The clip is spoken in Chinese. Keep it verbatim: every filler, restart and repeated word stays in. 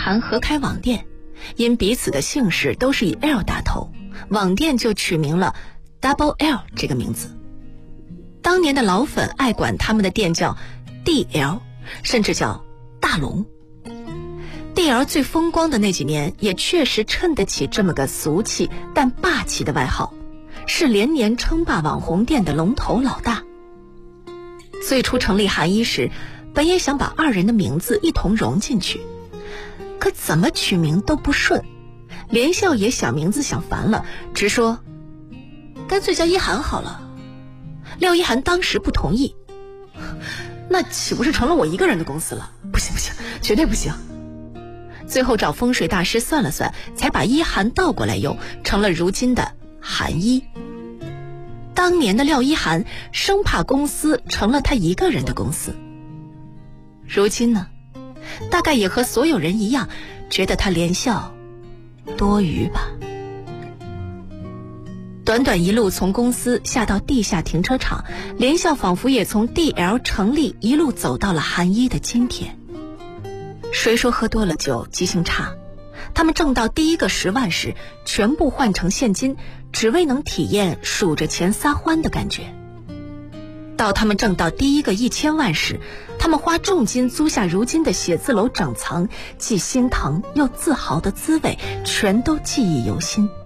涵合开网店，因彼此的姓氏都是以 L 打头，网店就取名了 Double L 这个名字。当年的老粉爱管他们的店叫 D L， 甚至叫大龙。D L 最风光的那几年，也确实衬得起这么个俗气但霸气的外号，是连年称霸网红店的龙头老大。最初成立韩一时，本也想把二人的名字一同融进去，可怎么取名都不顺。连笑也想名字想烦了，直说干脆叫一涵好了。廖一涵当时不同意，那岂不是成了我一个人的公司了？不行不行，绝对不行。最后找风水大师算了算，才把一涵倒过来用，成了如今的韩一。当年的廖一涵生怕公司成了他一个人的公司，如今呢，大概也和所有人一样，觉得他连笑多余吧。短短一路从公司下到地下停车场，连笑仿佛也从 D L 成立一路走到了韩一的今天。谁说喝多了酒记性差？他们挣到第一个十万时，全部换成现金，只为能体验数着钱撒欢的感觉。到他们挣到第一个一千万时，他们花重金租下如今的写字楼整藏，既心疼又自豪的滋味，全都记忆犹新。